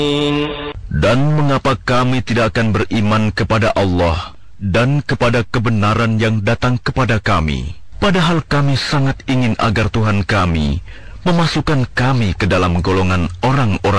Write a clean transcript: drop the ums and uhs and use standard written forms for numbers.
Dan mengapa kami tidak akan beriman kepada Allah dan kepada kebenaran yang datang kepada kami, padahal kami sangat ingin agar Tuhan kami memasukkan kami ke dalam golongan orang-orang